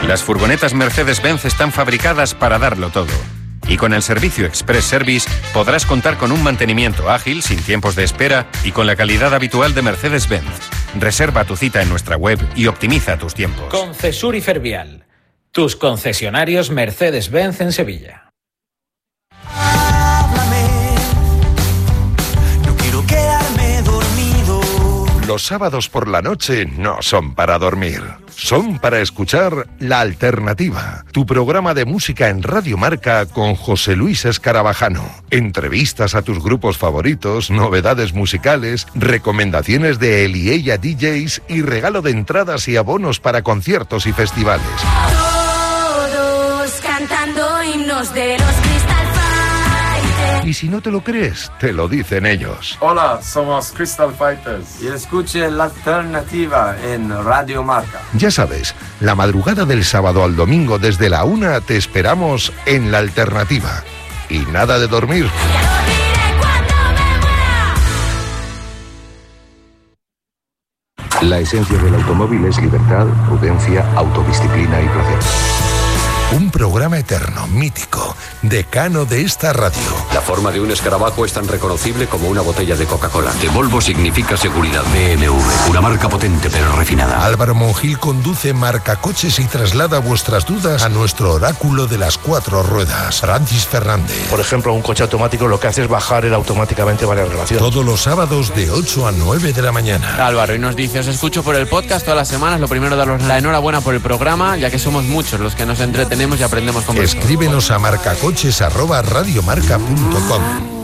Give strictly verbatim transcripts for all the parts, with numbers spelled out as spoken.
Las furgonetas Mercedes-Benz están fabricadas para darlo todo. Y con el servicio Express Service podrás contar con un mantenimiento ágil, sin tiempos de espera y con la calidad habitual de Mercedes-Benz. Reserva tu cita en nuestra web y optimiza tus tiempos. Concesur y Fervial, tus concesionarios Mercedes-Benz en Sevilla. Los sábados por la noche no son para dormir, son para escuchar La Alternativa, tu programa de música en Radio Marca con José Luis Escarabajano. Entrevistas a tus grupos favoritos, novedades musicales, recomendaciones de él y ella D Js y regalo de entradas y abonos para conciertos y festivales. Todos cantando himnos de los Crystal Fighters. Y si no te lo crees, te lo dicen ellos. Hola, somos Crystal Fighters. Y escuche La Alternativa en Radio Marca. Ya sabes, la madrugada del sábado al domingo desde la una te esperamos en La Alternativa. Y nada de dormir. La esencia del automóvil es libertad, prudencia, autodisciplina y placer. Un programa eterno, mítico, decano de esta radio. La forma de un escarabajo es tan reconocible como una botella de Coca-Cola. De Volvo significa seguridad. B M W, una marca potente pero refinada. Álvaro Monjil conduce Marcacoches y traslada vuestras dudas a nuestro oráculo de las cuatro ruedas, Francis Fernández. Por ejemplo, un coche automático lo que hace es bajar él automáticamente varias relaciones. Todos los sábados de ocho a nueve de la mañana. Álvaro, y nos dice, os escucho por el podcast todas las semanas. Lo primero, daros la enhorabuena por el programa, ya que somos muchos los que nos entretenemos y aprendemos con vosotros. Escríbenos a marcacoches arroba radiomarca punto com.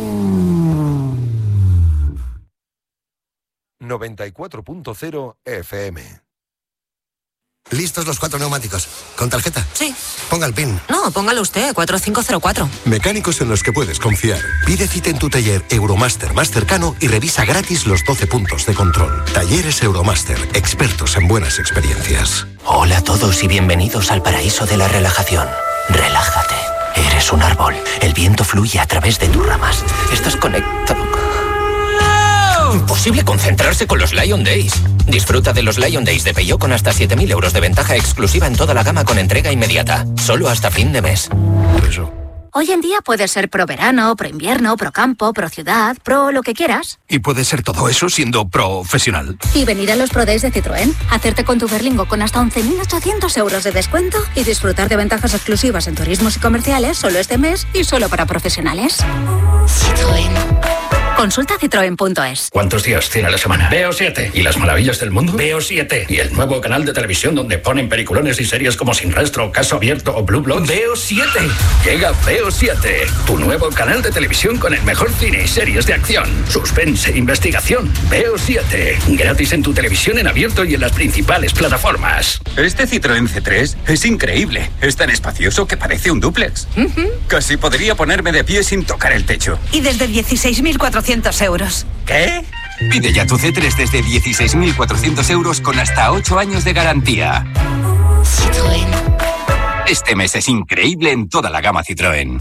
noventa y cuatro punto cero F M. ¿Listos los cuatro neumáticos? ¿Con tarjeta? Sí. Ponga el PIN. No, póngalo usted, cuatro cinco cero cuatro. Mecánicos en los que puedes confiar. Pide cita en tu taller Euromaster más cercano y revisa gratis los doce puntos de control. Talleres Euromaster, expertos en buenas experiencias. Hola a todos y bienvenidos al paraíso de la relajación. Relájate. Eres un árbol. El viento fluye a través de tus ramas. Estás conectado. Imposible concentrarse con los Lion Days. Disfruta de los Lion Days de Peugeot con hasta siete mil euros de ventaja exclusiva en toda la gama con entrega inmediata. Solo hasta fin de mes. Eso. Hoy en día puedes ser pro verano, pro invierno, pro campo, pro ciudad, pro lo que quieras. Y puedes ser todo eso siendo profesional. Y venir a los Pro Days de Citroën, hacerte con tu Berlingo con hasta once mil ochocientos euros de descuento y disfrutar de ventajas exclusivas en turismos y comerciales solo este mes y solo para profesionales. Citroën. Consulta citroen punto es. ¿Cuántos días tiene la semana? Veo siete. ¿Y las maravillas del mundo? Veo siete. ¿Y el nuevo canal de televisión donde ponen peliculones y series como Sin Rastro, Caso Abierto o Blue Bloods? Veo siete. Llega Veo siete, tu nuevo canal de televisión con el mejor cine y series de acción, suspense e investigación. Veo siete. Gratis en tu televisión en abierto y en las principales plataformas. Este Citroën C tres es increíble. Es tan espacioso que parece un dúplex. Uh-huh. Casi podría ponerme de pie sin tocar el techo. Y desde dieciséis mil cuatrocientos euros. ¿Qué? Pide ya tu C tres desde dieciséis mil cuatrocientos euros con hasta ocho años de garantía. Citroën. Este mes es increíble en toda la gama Citroën.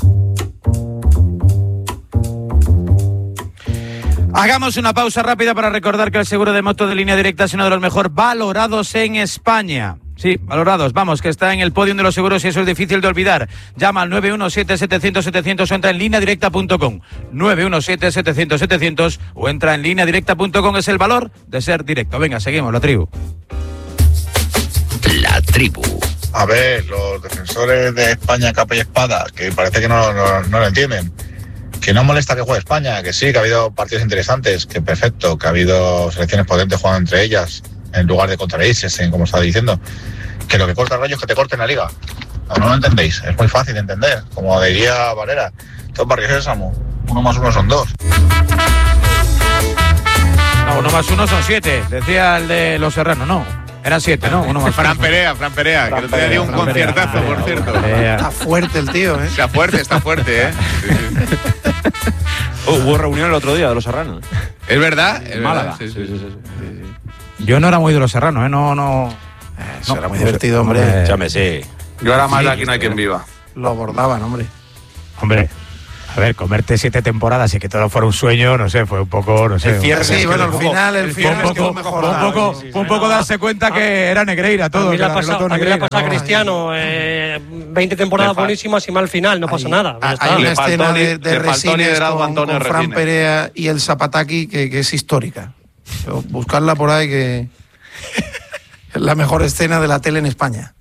Hagamos una pausa rápida para recordar que el seguro de moto de Línea Directa es uno de los mejor valorados en España. Sí, valorados, vamos, que está en el podium de los seguros y eso es difícil de olvidar. Llama al nueve uno siete, setecientos, setecientos o entra en línea directa punto com. nueve uno siete, setecientos, setecientos o entra en línea directa punto com. Es el valor de ser directo. Venga, seguimos, la tribu. La tribu. A ver, los defensores de España capa y espada, que parece que no, no, no lo entienden. Que no molesta que juegue España, que sí, que ha habido partidos interesantes, que perfecto, que ha habido selecciones potentes jugando entre ellas, en lugar de contrairse, como estaba diciendo. Que lo que corta el rollo es que te corten la liga. No, no lo entendéis, es muy fácil de entender. Como diría Valera, todo barrio sésamo, uno más uno son dos. No, uno más uno son siete, decía el de Los Serranos, no. Eran siete, ¿no? Uno más Fran Perea, Fran Perea, Fran que te dio un Fran conciertazo, Perea, por cierto. Perea. Está fuerte el tío, ¿eh? Está fuerte, está fuerte, ¿eh? Sí, sí. Oh, hubo reunión el otro día de Los Serranos. ¿Es verdad? En Málaga. Sí, sí, sí, sí, sí. Yo no era muy de Los Serranos, ¿eh? No, no... Eso no, era muy divertido, hombre. Chame, sí. Yo era más sí, de Aquí no hay quien viva. Lo abordaban, hombre. Hombre. A ver, comerte siete temporadas y que todo fuera un sueño, no sé, fue un poco, no sé. El cierre, sí, sí, bueno, al final, el cierre un poco, mejor. un poco, sí, sí, un poco darse cuenta que era Negreira todo. A mí le ha que pasado, todo a mí le ha Negreira, pasado a ¿no? Cristiano, eh, veinte temporadas buenísimas y mal final, no pasa nada. Hay, hay una escena de, de Resines con, con Fran Perea y el Zapataki que, que es histórica. Pero buscarla por ahí que es la mejor escena de la tele en España.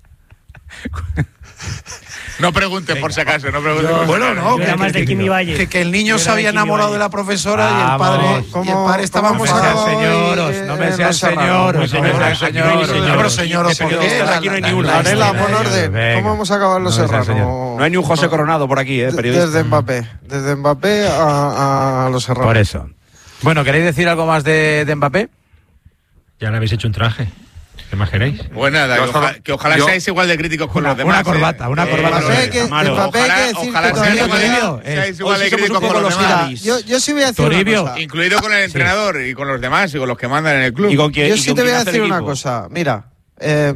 No pregunte por si acaso, no pregunte. Por Bueno, no, que, más de Kimi Valle. Que, que el niño se había enamorado de la profesora y el padre, y el padre estaba No me sean señoros, no me sean señoros, no me sean señoros. Pero señoros, ¿por qué? Aquí no hay ni uno. Varela, buen orden. ¿Cómo hemos acabado los Serrano? No hay ni un José Coronado por aquí, eh, periodista. Desde Mbappé, desde Mbappé a, a los Serrano. Por eso. Bueno, ¿queréis decir algo más de, de Mbappé? Ya le habéis hecho un traje. ¿Qué más queréis? Pues nada, que, ojalá, que ojalá yo, seáis igual de críticos con una, los demás. Una corbata, una eh, corbata. Eh, que, Amaro, Mbappé ojalá, hay que decir ojalá que seáis todavía igual, Toribio, de, seáis eh, igual de críticos con los demás. Yo, yo sí voy a decir Toribio, una cosa. Incluido con el entrenador sí. y con los demás y con los que mandan en el club. ¿Y con quién, yo sí te voy a decir una cosa. Mira, eh,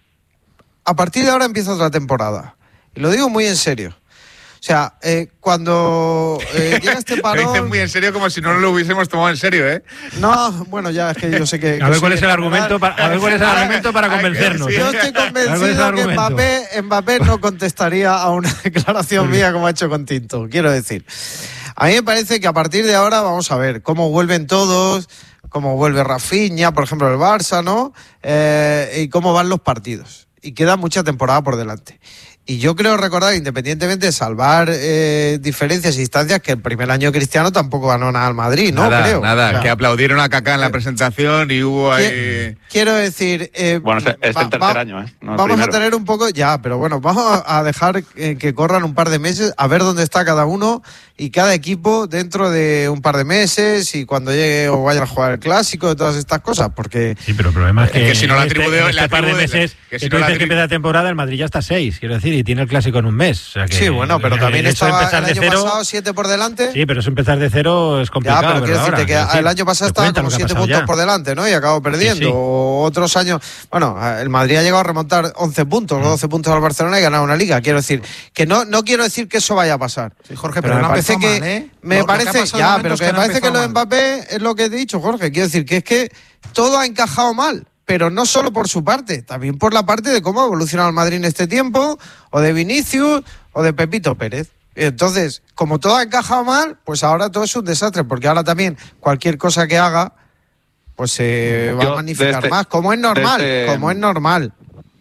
a partir de ahora empieza otra temporada. Y lo digo muy en serio. O sea, eh, cuando eh, llega este parón... Lo dicen muy en serio, como si no lo hubiésemos tomado en serio, ¿eh? No, bueno, ya es que yo sé que... A ver cuál es el argumento para, a ver cuál es el argumento para convencernos. Yo estoy convencido que Mbappé, Mbappé no contestaría a una declaración mía como ha hecho con Tinto. Quiero decir, a mí me parece que a partir de ahora vamos a ver cómo vuelven todos, cómo vuelve Rafinha, por ejemplo, el Barça, ¿no? Eh, y cómo van los partidos. Y queda mucha temporada por delante. Y yo creo recordar, independientemente de salvar eh, diferencias e instancias, que el primer año Cristiano tampoco ganó nada al Madrid, ¿no? Nada, creo. nada, o sea, que aplaudieron a Kaká en la presentación y hubo ahí... Quiero decir... Eh, bueno, este es va, el tercer va, año, ¿eh? No vamos primero. a tener un poco... Ya, pero bueno, vamos a dejar eh, que corran un par de meses, a ver dónde está cada uno y cada equipo dentro de un par de meses y cuando llegue o vayan a jugar el Clásico, de todas estas cosas, porque... Sí, pero el problema es que, es que si no la tribu de este, hoy... este par de meses, que, que si tú no dices tri... que empieza la temporada, el Madrid ya está a seis, quiero decir, y tiene el Clásico en un mes. O sea que, sí, bueno, pero también el estaba el año cero, pasado siete por delante. Sí, pero eso empezar de cero es complicado. Ya, pero quiero decirte que ahora, el año pasado estaba como siete puntos ya. por delante, ¿no? Y acabó perdiendo. Sí, sí. O otros años... Bueno, el Madrid ha llegado a remontar once puntos, mm. doce puntos al Barcelona y ganar una liga. Quiero decir, que no, no quiero decir que eso vaya a pasar. Sí, Jorge, pero, pero me parece que... Mal, ¿eh? Me lo, parece... Lo que ya, pero que, que me parece que lo de Mbappé es lo que he dicho, Jorge. Quiero decir, que es que todo ha encajado mal. Pero no solo por su parte, también por la parte de cómo ha evolucionado el Madrid en este tiempo, o de Vinicius, o de Pepito Pérez. Entonces, como todo ha encajado mal, pues ahora todo es un desastre, porque ahora también cualquier cosa que haga, pues se eh, va a magnificar este, más, como es normal, este, como es normal.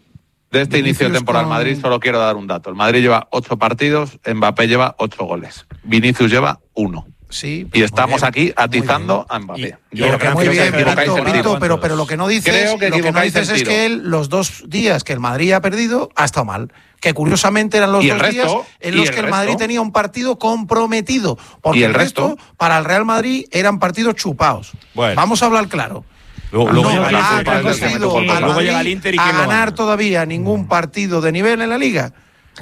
De este Vinicius inicio de temporada con... al Madrid solo quiero dar un dato. El Madrid lleva ocho partidos, Mbappé lleva ocho goles, Vinicius lleva uno. Sí, y estamos aquí atizando a Mbappé. Y, Yo creo que muy bien, Pinto, Pinto, pero, pero lo que no dices, creo que lo que no dices es que él, los dos días que el Madrid ha perdido, ha estado mal. Que curiosamente eran los dos resto, días en los que el, el Madrid tenía un partido comprometido. Porque ¿Y el, el resto, resto, para el Real Madrid, eran partidos chupados. Bueno. Vamos a hablar claro. Luego, luego, no llega, ha conocido luego llega el Inter y a ganar todavía ningún partido de nivel en la Liga.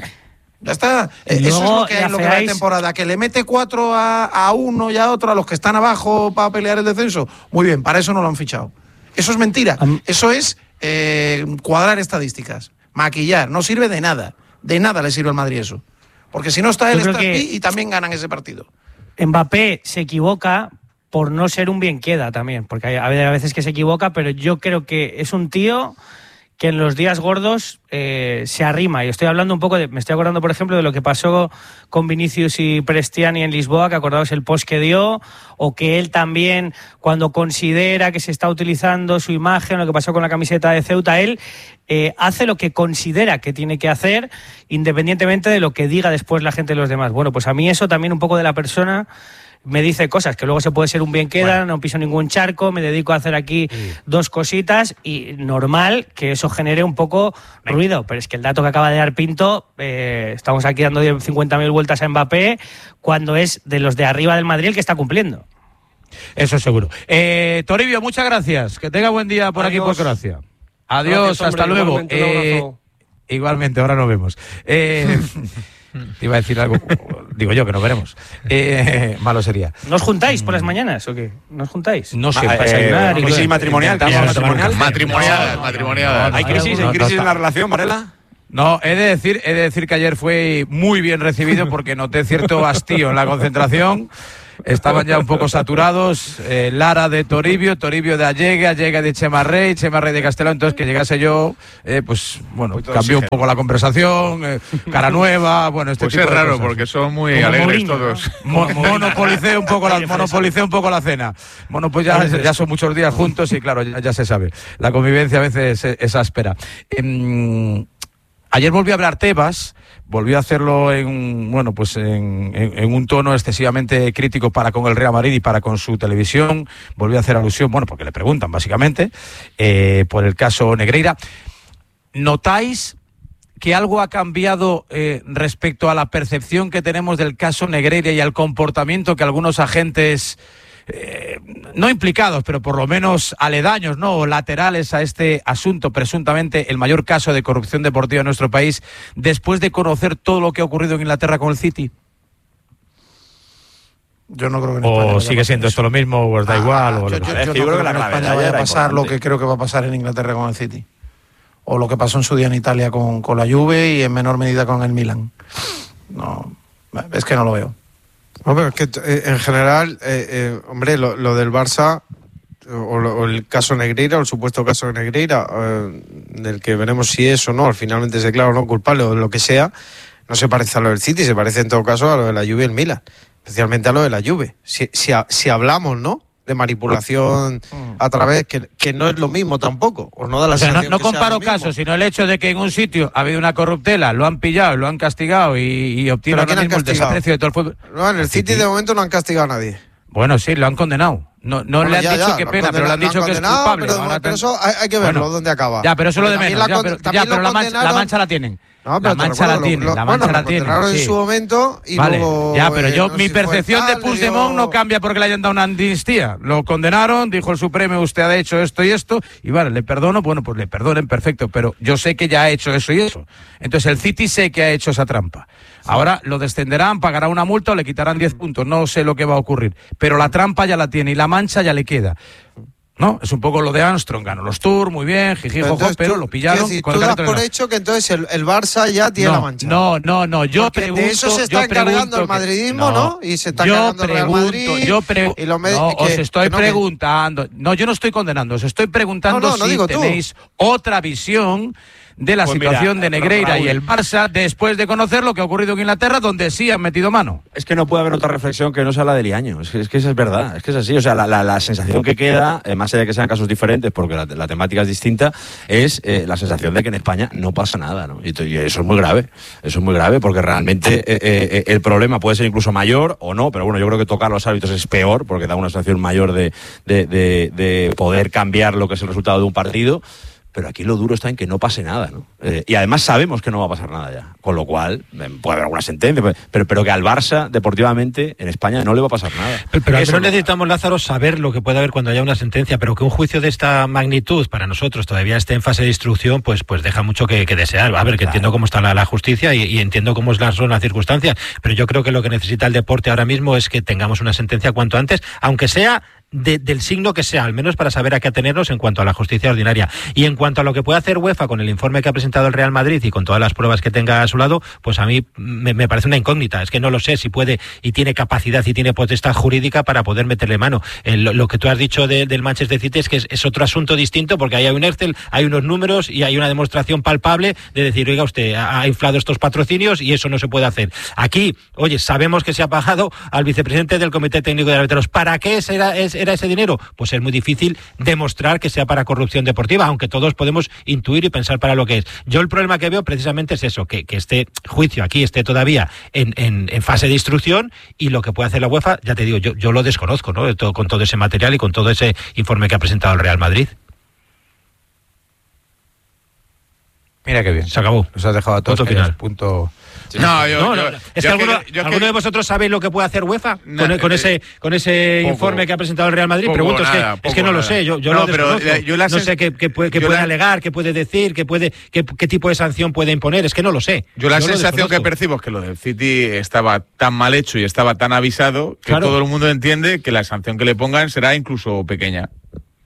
Ya está. Luego, eso es lo que hay lo que va de temporada. Que le mete cuatro a, a uno y a otro, a los que están abajo para pelear el descenso. Muy bien, para eso no lo han fichado. Eso es mentira. Um, eso es eh, cuadrar estadísticas. Maquillar. No sirve de nada. De nada le sirve al Madrid eso. Porque si no está él, está aquí y también ganan ese partido. Mbappé se equivoca por no ser un bien queda también. Porque hay, hay a veces que se equivoca, pero yo creo que es un tío que en los días gordos eh, se arrima. Y estoy hablando un poco de... Me estoy acordando, por ejemplo, de lo que pasó con Vinicius y Prestiani en Lisboa, que acordaos el post que dio, o que él también, cuando considera que se está utilizando su imagen, lo que pasó con la camiseta de Ceuta, él eh, hace lo que considera que tiene que hacer, independientemente de lo que diga después la gente de los demás. Bueno, pues a mí eso también un poco de la persona... me dice cosas, que luego se puede ser un bien queda, bueno. No piso ningún charco, me dedico a hacer aquí sí. dos cositas y normal que eso genere un poco Venga. ruido, pero es que el dato que acaba de dar Pinto, eh, estamos aquí dando cincuenta mil vueltas a Mbappé cuando es de los de arriba del Madrid el que está cumpliendo. Eso seguro. Eh, Toribio, muchas gracias, que tenga buen día por Adiós. aquí por Croacia. Adiós, gracias, hasta hombre, luego. Igualmente, eh, igualmente, ahora nos vemos. Eh, Te iba a decir algo, digo yo, que nos veremos. Eh, malo sería. ¿No os juntáis por las mañanas o qué? ¿No os juntáis? No sé. Ah, para desayunar. Eh, ¿Crisis matrimonial? Matrimonial. Matrimonial. Matrimonial. ¿Hay crisis, ¿hay crisis en la relación, Varela? No, he de decir, he de decir que ayer fue muy bien recibido porque noté cierto hastío en la concentración. Estaban ya un poco saturados. Eh, Lara de Toribio, Toribio de Allegui, Allegui de Chemarrey, Chemarrey de Castelao. Entonces, que llegase yo, eh, pues bueno, cambió un poco la conversación, eh, cara nueva, bueno, este pues tipo es de raro cosas. porque son muy Como alegres Mourinho, todos. Mo- monopolicé un poco la, monopolicé un poco la cena. Bueno, pues ya, ya son muchos días juntos y claro, ya, ya se sabe. La convivencia a veces es, es áspera. Em, ayer volvió a hablar Tebas. Volvió a hacerlo en, bueno, pues en, en, en un tono excesivamente crítico para con el Real Madrid y para con su televisión. Volvió a hacer alusión, bueno, porque le preguntan básicamente, eh, por el caso Negreira. ¿Notáis que algo ha cambiado eh, respecto a la percepción que tenemos del caso Negreira y al comportamiento que algunos agentes... Eh, no implicados, pero por lo menos aledaños, ¿no? O laterales a este asunto, presuntamente el mayor caso de corrupción deportiva en nuestro país, después de conocer todo lo que ha ocurrido en Inglaterra con el City? Yo no creo que en ¿O España vaya sigue a siendo pasar esto lo mismo o os da Ah, igual? O yo, lo yo- que yo sea? no creo que en España vaya a pasar lo que creo que va a pasar en Inglaterra con el City. O lo que pasó en su día en Italia con, con la Juve y en menor medida con el Milan. No, es que no lo veo. Hombre, es que eh, en general, eh, eh, hombre, lo, lo del Barça, o, lo- o el caso Negreira, o el supuesto caso Negreira, eh, del que veremos si es o no, finalmente se declara o no culpable o lo que sea, no se parece a lo del City, se parece en todo caso a lo de la Juve y el Milan, especialmente a lo de la Juve. Si, si, ha- si hablamos, ¿no?, de manipulación a través, que, que no es lo mismo tampoco, o no da la O sea, no, sensación no que sea comparo lo mismo. casos, sino el hecho de que en un sitio ha habido una corruptela, lo han pillado, lo han castigado y, y obtiene ¿Pero a ahora quién han mismo el castigado? desprecio de todo el fútbol. No, en el City de momento no han castigado a nadie. Bueno, sí, lo han condenado. No, no Bueno, le han ya, dicho ya, qué lo han pena, pero le han condenado- dicho lo que es condenado, culpable. Pero, Ahora pero tan- eso hay, hay que verlo, Bueno, dónde acaba. Ya, pero eso lo de Porque menos. también Ya, la pero, con- también ya, pero lo la, mancha, la condenaron- mancha la tienen. No, la pero te mancha la recuerdo, tienen, lo- la bueno, mancha lo la tienen. condenaron en sí. su momento y Vale, luego, ya, pero eh, yo, no mi sé si fue percepción tal, de le Puigdemont dio- no cambia porque le hayan dado una amnistía. Lo condenaron, dijo el Supremo, usted ha hecho esto y esto, y vale, le perdono, bueno, pues le perdonen, perfecto, pero yo sé que ya ha hecho eso y eso. Entonces el City sé que ha hecho esa trampa. Ahora lo descenderán, pagará una multa o le quitarán diez puntos, no sé lo que va a ocurrir. Pero la trampa ya la tiene y la mancha ya le queda. ¿No? Es un poco lo de Armstrong, ganó los Tours, muy bien, jiji, Pero jojo, entonces pero tú- lo pillaron. quiero decir, con tú el das carrito en por la- hecho que entonces el, el Barça ya tiene no, la mancha. No, no, no, yo Porque pregunto... de eso se está yo encargando pregunto el que- madridismo, ¿no? Y se está yo encargando el Real pregunto, Madrid. Yo pre- y los med- no, que- os estoy que no, que- preguntando... No, yo no estoy condenando, os estoy preguntando No, no, no si digo tú. tenéis otra visión de la Pues situación mira, de Negreira Raúl. y el Barça después de conocer lo que ha ocurrido en Inglaterra, donde sí han metido mano. Es que no puede haber otra reflexión que no sea la del Liaño. Es que, es que eso es verdad, es que es así. O sea, la, la- la sensación que queda, eh, más allá de que sean casos diferentes, porque la, la temática es distinta, es eh, la sensación de que en España no pasa nada, ¿no? Y, to- y eso es muy grave. Eso es muy grave porque realmente eh, eh, el problema puede ser incluso mayor o no, pero bueno, yo creo que tocar a los árbitros es peor porque da una sensación mayor de, de, de, de poder cambiar lo que es el resultado de un partido. Pero aquí lo duro está en que no pase nada, ¿no? Eh, y además sabemos que no va a pasar nada ya. Con lo cual, eh, puede haber alguna sentencia, pero, pero que al Barça, deportivamente, en España no le va a pasar nada. Pero, pero al Eso menos no- necesitamos, Lázaro, saber lo que puede haber cuando haya una sentencia, pero que un juicio de esta magnitud para nosotros todavía esté en fase de instrucción, pues, pues deja mucho que, que desear. A ver, que entiendo cómo está la, la justicia y, y entiendo cómo es la- son las circunstancias, pero yo creo que lo que necesita el deporte ahora mismo es que tengamos una sentencia cuanto antes, aunque sea de- del signo que sea, al menos para saber a qué atenernos en cuanto a la justicia ordinaria. Y en cuanto a lo que puede hacer UEFA con el informe que ha presentado el Real Madrid y con todas las pruebas que tenga a su lado, pues a mí me, me parece una incógnita. Es que no lo sé si puede y tiene capacidad y tiene potestad jurídica para poder meterle mano. Eh, lo, lo que tú has dicho de- del Manchester City es que es, es otro asunto distinto, porque ahí hay un Excel, hay unos números y hay una demostración palpable de decir, oiga, usted ha, ha inflado estos patrocinios y eso no se puede hacer. Aquí, oye, sabemos que se ha pagado al vicepresidente del Comité Técnico de Árbitros. ¿Para qué era, era ese dinero? Pues es muy difícil demostrar que sea para corrupción deportiva, aunque todos podemos intuir y pensar para lo que es. Yo el problema que veo precisamente es eso, que, que este juicio aquí esté todavía en, en, en fase de instrucción, y lo que puede hacer la UEFA, ya te digo, yo, yo lo desconozco, ¿no? De todo, con todo ese material y con todo ese informe que ha presentado el Real Madrid. Mira qué bien. Se acabó. Nos has dejado a todos Punto callados. final. Punto... No, yo, No, yo- no, es yo que alguno, yo ¿alguno de vosotros sabéis lo que puede hacer UEFA No, con, con eh, ese con ese poco, informe que ha presentado el Real Madrid? poco Pregunto, es, nada, que, es poco que no lo nada. sé, yo, yo No, lo pero, desconozco. eh, yo la no sens- sé qué, qué puede, qué yo puede la- alegar, qué puede decir, qué, puede, qué, qué tipo de sanción puede imponer, es que no lo sé. Yo la lo sensación que desconozco. percibo es que lo del City estaba tan mal hecho y estaba tan avisado que Claro. todo el mundo entiende que la sanción que le pongan será incluso pequeña.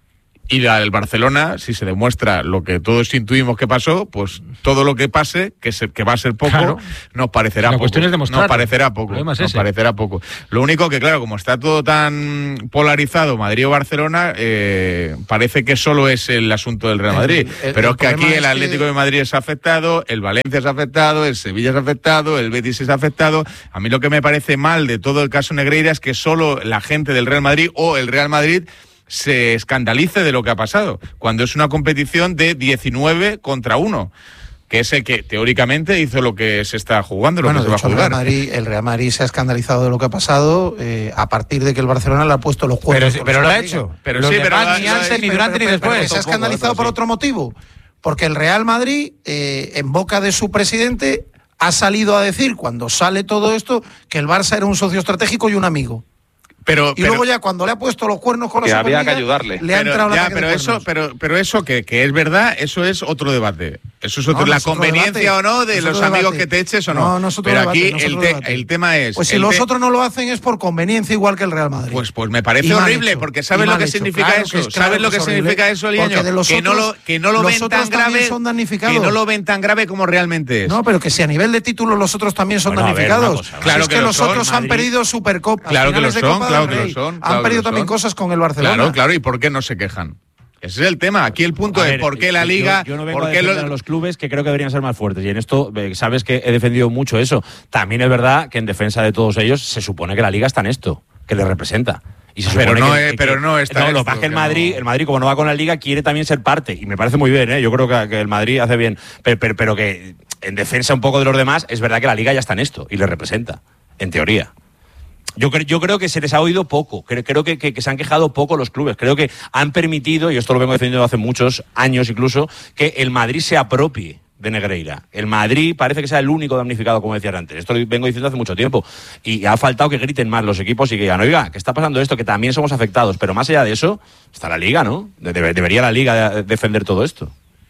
Y la del Barcelona, si se demuestra lo que todos intuimos que pasó, pues todo lo que pase, que, se, que va a ser poco, claro, nos parecerá la poco. cuestión es demostrarlo. Nos parecerá poco. Es nos ese. parecerá poco. Lo único que, claro, como está todo tan polarizado, Madrid o Barcelona, eh, parece que solo es el asunto del Real Madrid. El, el, Pero el es que aquí el Atlético que... de Madrid es afectado, el Valencia es afectado, el Sevilla es afectado, el Betis es afectado. A mí lo que me parece mal de todo el caso Negreira es que solo la gente del Real Madrid o el Real Madrid se escandalice de lo que ha pasado, cuando es una competición de diecinueve contra uno, que es el que teóricamente hizo lo que se está jugando, lo bueno, que se va hecho, a jugar. El Real, Madrid, el Real Madrid se ha escandalizado de lo que ha pasado eh, a partir de que el Barcelona le ha puesto los cuernos. Pero, pero lo ha hecho. Pero los sí, demás pero ni antes, ni durante, pero, ni pero, después. Pero se ha escandalizado por otro motivo. Porque el Real Madrid, eh, en boca de su presidente, ha salido a decir, cuando sale todo esto, que el Barça era un socio estratégico y un amigo. Pero, y pero, luego ya cuando le ha puesto los cuernos con la que Superliga, había que ayudarle. Le ha pero, entrado ya, la pero de eso, pero, pero eso que, que es verdad, eso es otro debate. Eso es otro, no, la no es otro conveniencia debate. o no de no los amigos debate. que te eches o no. No, no es otro pero debate, aquí no es el, otro te, debate. el tema es. Pues si el los te... otros no lo hacen es por conveniencia igual que el Real Madrid. Pues, pues me parece Y horrible, hecho, porque ¿sabes lo que hecho. significa claro eso? que es, claro ¿Sabes lo que, que significa eso, Liaño? Los que, otros, no lo, que no lo ven tan grave. Son damnificados. Que no lo ven tan grave como realmente es. No, pero que si a nivel de títulos los otros también son bueno, damnificados. Cosa, claro si es que, que lo los son, otros Madrid. han perdido Supercopa. Claro que lo son, claro que Rey. lo son. Claro Han perdido que lo también son. cosas con el Barcelona. Claro, claro. ¿Y por qué no se quejan? Ese es el tema. Aquí el punto ver, es por qué la Liga... Yo, yo no vengo por a qué defender lo... a los clubes que creo que deberían ser más fuertes. Y en esto, eh, sabes que he defendido mucho eso. También es verdad que en defensa de todos ellos se supone que la Liga está en esto, que le representa. Y se pero, supone no que, es, que, pero no está no, esto, lo que pasa es que el Madrid, no... el Madrid, como no va con la Liga, quiere también ser parte. Y me parece muy bien, ¿eh? Yo creo que, que el Madrid hace bien. Pero, pero, pero que en defensa un poco de los demás, es verdad que la Liga ya está en esto y le representa, en teoría. Yo, cre yo creo que se les ha oído poco, creo, creo que, que, que se han quejado poco los clubes, creo que han permitido, y esto lo vengo defendiendo hace muchos años incluso, que el Madrid se apropie de Negreira. El Madrid parece que sea el único damnificado, como decía antes. Esto lo vengo diciendo hace mucho tiempo. Y ha faltado que griten más los equipos y que digan, oiga, ¿qué está pasando esto? Que también somos afectados. Pero más allá de eso, está la Liga, ¿no? Debe, debería la Liga defender todo esto.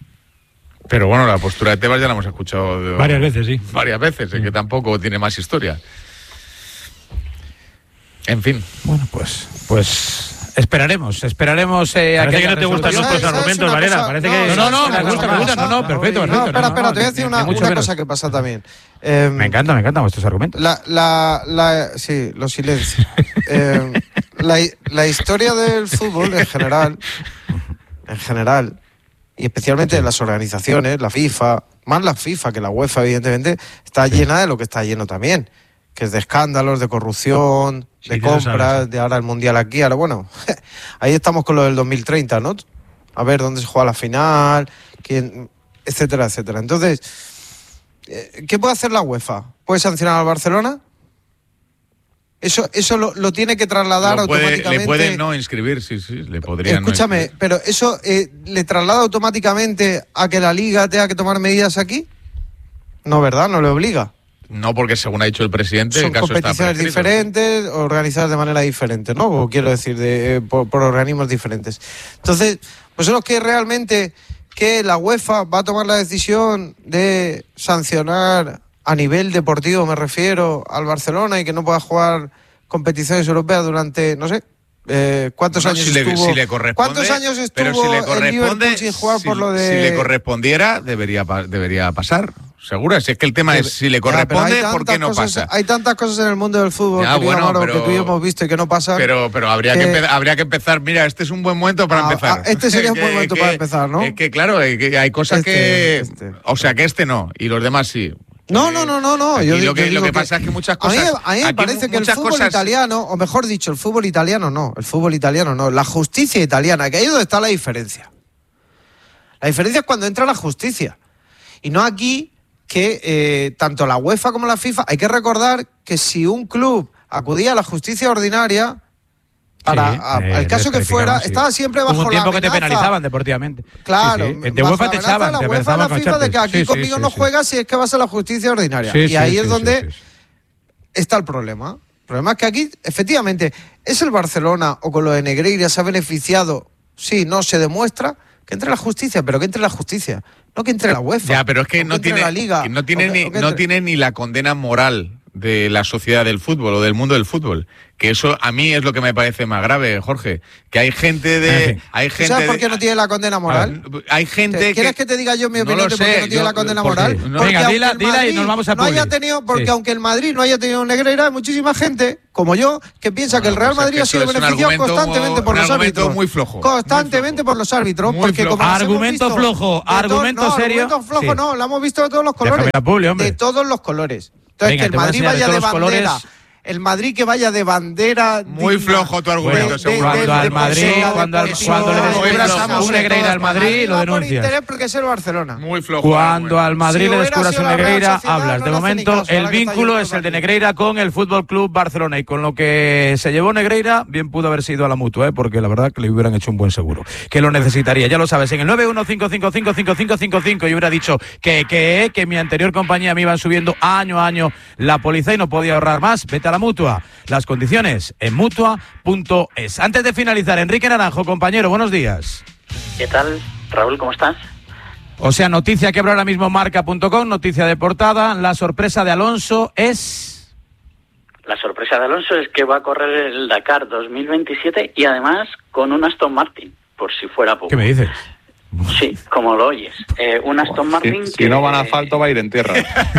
Pero bueno, la postura de Tebas ya la hemos escuchado de, varias veces, sí. Varias veces, mm. que tampoco tiene más historia. En fin. Bueno, pues, pues esperaremos, esperaremos eh, Parece a que no te gustan nuestros argumentos, Varela. Parece que no, no, no, me gusta, me gusta, no, no, perfecto, perfecto. No, espera, espera, te voy a decir una, una cosa que pasa también. Eh, me encanta, me encantan vuestros argumentos. La, la, la, sí, los silencios. eh, la, la historia del fútbol en general, en general, y especialmente en las organizaciones, la FIFA, más la FIFA que la UEFA, evidentemente, está llena de lo que está lleno también, que es de escándalos, de corrupción, sí, de compras, de ahora el Mundial aquí, ahora bueno, ahí estamos con lo del dos mil treinta, ¿no? A ver dónde se juega la final, quién, etcétera, etcétera. Entonces, ¿qué puede hacer la UEFA? ¿Puede sancionar al Barcelona? Eso, eso lo, lo tiene que trasladar lo puede, automáticamente. Le puede no inscribir, sí, sí, le podría. Escúchame, no pero eso eh, le traslada automáticamente a que la Liga tenga que tomar medidas aquí. No, ¿verdad? No le obliga. No, porque según ha dicho el presidente, son el caso competiciones está diferentes, organizadas de manera diferente, ¿no? O quiero decir, de, eh, por, por organismos diferentes. Entonces, vosotros que realmente que la UEFA va a tomar la decisión de sancionar a nivel deportivo, me refiero, al Barcelona y que no pueda jugar competiciones europeas durante, no sé, eh, ¿cuántos bueno, años si estuvo? Le, si le corresponde, ¿Cuántos años estuvo pero si le corresponde, el Liverpool sin jugar si, por lo de...? Si le correspondiera, debería, debería pasar. Seguro, si es que el tema es si le corresponde, ya, ¿por qué no cosas, pasa? Hay tantas cosas en el mundo del fútbol, ya, bueno, Amaro, pero, que tú y yo hemos visto y que no pasan. Pero, pero habría, que... Que habría que empezar, mira, este es un buen momento para ah, empezar. Ah, este sería un buen que, momento que, para empezar, ¿no? Es que claro, que hay cosas este, que... Este. O sea, que este no, y los demás sí. No, no, no, no, no. Yo, yo, lo que, yo lo que que pasa es que muchas cosas... A mí, a mí me parece que el fútbol cosas... italiano, o mejor dicho, el fútbol italiano no, el fútbol italiano no, la justicia italiana, que ahí es donde está la diferencia. La diferencia es cuando entra la justicia. Y no aquí que eh, tanto la UEFA como la FIFA, hay que recordar que si un club acudía a la justicia ordinaria... Para sí, a, eh, al caso que fuera, sí. Estaba siempre bajo la Hubo un tiempo la que te penalizaban deportivamente. Claro. Sí, sí. De UEFA te echaban, la te UEFA, la FIFA de que aquí sí, conmigo sí, no sí, juegas si es que vas a la justicia ordinaria. Sí, y sí, ahí sí, es sí, donde sí, sí. está el problema. El problema es que aquí, efectivamente, es el Barcelona o con lo de Negreira se ha beneficiado, sí, no se demuestra, que entre la justicia, pero que entre la justicia, no que entre la UEFA. Ya, pero es que no que tiene, la Liga, no tiene, o ni, que, o que no entre... tiene ni la condena moral de la sociedad del fútbol o del mundo del fútbol. Que eso a mí es lo que me parece más grave, Jorge. Que hay gente de... Hay gente ¿Sabes por qué de, no tiene la condena moral? Hay gente ¿Quieres que, que te diga yo mi no opinión lo de por qué sé, no tiene yo- la condena ¿por qué? moral? No. Porque Venga, aunque dila- el dila y Madrid nos vamos a no haya publi. tenido, porque Sí. aunque el Madrid no haya tenido Negreira, hay muchísima gente, como yo, que piensa que el Real pues es Madrid que ha sido eso es un beneficiado argumento constantemente muy- por un los argumento árbitros. muy flojo, Constantemente por los árbitros. Muy porque flojo. como los hemos Argumento visto flojo, de todo- argumento no, serio. Argumento flojo Sí. no, lo hemos visto de todos los colores. Déjame la publi, hombre. De todos los colores. Entonces, Venga, que el te voy a Madrid enseñar de vaya de todos los bandera. colores. El Madrid que vaya de bandera. Muy digna flojo tu argumento, de- de- seguro. de- Cuando de- al de- Madrid, de- cuando al- de- cuando le de- descubras de- un de- Negreira al Madrid, lo no por denuncias. interés porque es el Barcelona. Muy flojo. Cuando al Madrid Si le hubiera descubras sido un la Real Negreira, Sociedad, hablas. no De le hace ni momento, caso, el ahora que está vínculo yendo es el de por aquí. Negreira con el Fútbol Club Barcelona. Y con lo que se llevó Negreira, bien pudo haber sido a la Mutua, ¿eh? Porque la verdad que le hubieran hecho un buen seguro. Que lo necesitaría, ya lo sabes, en el nueve uno cinco cinco cinco cinco cinco cinco cinco. Yo hubiera dicho que, que, que mi anterior compañía me iban subiendo año a año la póliza y no podía ahorrar más. Vete a la Mutua. Las condiciones en mutua punto es. Antes de finalizar, Enrique Naranjo, compañero, buenos días. ¿Qué tal, Raúl? ¿Cómo estás? O sea, noticia que abre ahora mismo marca punto com, noticia de portada. La sorpresa de Alonso es... La sorpresa de Alonso es que va a correr el Dakar dos mil veintisiete y además con un Aston Martin, por si fuera poco. ¿Qué me dices? Sí, como lo oyes. Eh, un Aston Martin Si, que... si no van a asfalto, va a ir en tierra.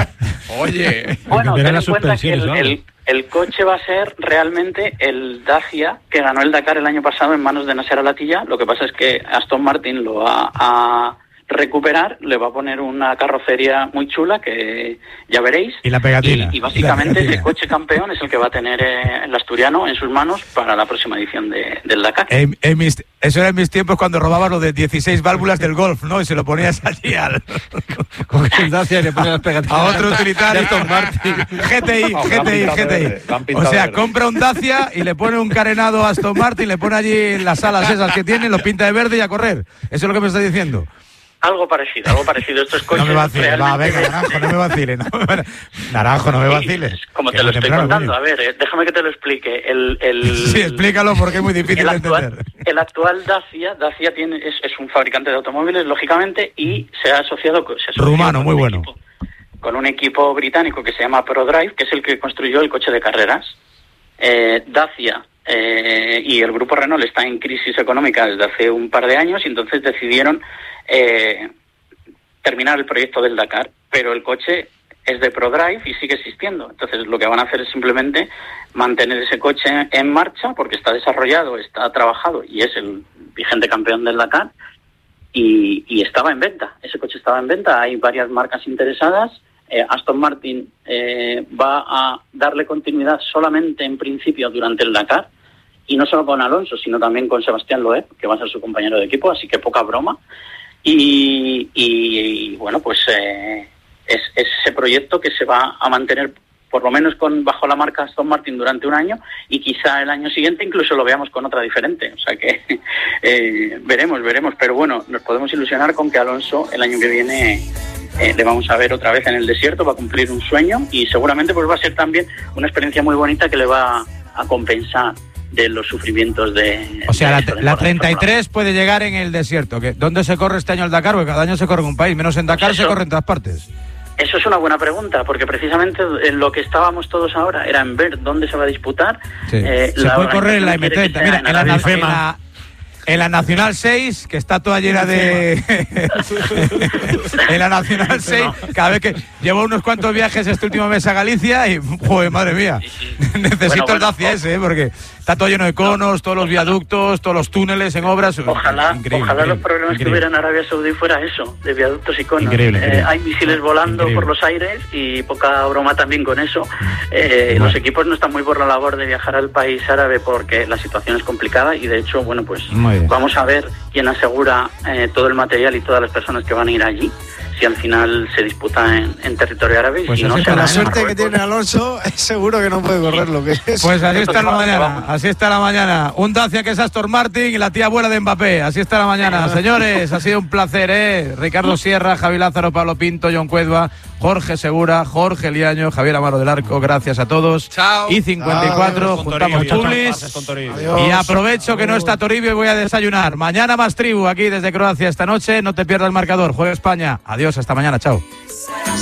Oye. Bueno, ten Cambiarán en las cuenta que suspensiones, el, vamos. el- el coche va a ser realmente el Dacia que ganó el Dakar el año pasado en manos de Nasser Al-Attiyah. Lo que pasa es que Aston Martin lo va a recuperar, le va a poner una carrocería muy chula que ya veréis. Y la pegatina. Y, y básicamente Y la pegatina. ese coche campeón es el que va a tener eh, el asturiano en sus manos para la próxima edición de, del Dakar. En, en mis, eso era en mis tiempos cuando robabas lo de dieciséis válvulas del Golf, ¿no? Y se lo ponías allí al... Con el Dacia y le pones las pegatinas. a otro utilitario. De Aston Martin. G T I, No, G T I, lo han pintado G T I. verde, lo han O pintado sea, verde. compra un Dacia y le pone un carenado a Aston Martin, le pone allí las alas esas que tiene, lo pinta de verde y a correr. Eso es lo que me estás diciendo. Algo parecido, algo parecido. Estos coches No me vaciles, va, realmente- venga, Naranjo, no me vaciles. No me, Naranjo, no me vaciles. Como Que te lo es estoy temprano, contando, coño. a ver, eh, déjame que te lo explique. El, el, Sí, explícalo porque es muy difícil el de actual, entender. el actual Dacia, Dacia tiene, es, es un fabricante de automóviles, lógicamente, y se ha asociado, con- se asoció Rumano, con muy un bueno. equipo- con un equipo británico que se llama ProDrive, que es el que construyó el coche de carreras. Eh, Dacia eh, y el grupo Renault está en crisis económica desde hace un par de años y entonces decidieron eh, terminar el proyecto del Dakar, pero el coche es de ProDrive y sigue existiendo. Entonces lo que van a hacer es simplemente mantener ese coche en marcha porque está desarrollado, está trabajado y es el vigente campeón del Dakar y, y estaba en venta. Ese coche estaba en venta, hay varias marcas interesadas. Eh, Aston Martin eh, va a darle continuidad solamente en principio durante el Dakar y no solo con Alonso, sino también con Sebastián Loeb, que va a ser su compañero de equipo, así que poca broma. Y, y, y, bueno, pues eh, es, es ese proyecto que se va a mantener por lo menos con bajo la marca Aston Martin durante un año y quizá el año siguiente incluso lo veamos con otra diferente. O sea que eh, veremos, veremos. Pero bueno, nos podemos ilusionar con que Alonso el año que viene eh, le vamos a ver otra vez en el desierto, va a cumplir un sueño y seguramente pues va a ser también una experiencia muy bonita que le va a compensar de los sufrimientos de... O sea, de la, esta la temporada. treinta y tres puede llegar en el desierto. ¿Que ¿Dónde se corre este año el Dakar? Porque cada año se corre en un país, menos en Dakar Pues se eso. corre en todas partes. Eso es una buena pregunta, porque precisamente en lo que estábamos todos ahora era en ver dónde se va a disputar. Sí. Eh, se puede correr en la organización M quiere que treinta. sea Mira, en en la, Arabia en Saudita. la- en la Nacional seis, que está toda llena de... en la Nacional seis, cada vez que llevo unos cuantos viajes este último mes a Galicia y, joder, madre mía, necesito Bueno, el bueno, Dacia ese, ¿eh? Porque está todo lleno de conos, todos los viaductos, todos los túneles en obras. Ojalá, Increíble, ojalá increíble, los problemas que increíble. hubiera en Arabia Saudí fuera eso, de viaductos y conos. Increíble, Eh, increíble. hay misiles volando Increíble. por los aires y poca broma también con eso. Eh, Bueno. Los equipos no están muy por la labor de viajar al país árabe porque la situación es complicada y de hecho, bueno, pues Muy bien. vamos a ver quién asegura eh, todo el material y todas las personas que van a ir allí. Si al final se disputa en, en territorio árabe y Pues si no así se con la hará en suerte que Marruecos. tiene Alonso, seguro que no puede correr lo que es. Pues así está la mañana, así está la mañana. Un Dacia que es Aston Martin y la tía abuela de Mbappé. Así está la mañana. Señores, ha sido un placer, ¿eh? Ricardo Sierra, Javi Lázaro, Pablo Pinto, John Cuedva, Jorge Segura, Jorge Liaño, Javier Amaro del Arco. Gracias a todos. Chao. Y cincuenta y cuatro, Adiós, con juntamos Toribio. publis. Pases con Toribio. Y aprovecho que no está Toribio y voy a desayunar. Mañana más tribu aquí desde Croacia esta noche. No te pierdas el marcador. Juega España. Adiós, hasta mañana. Chao.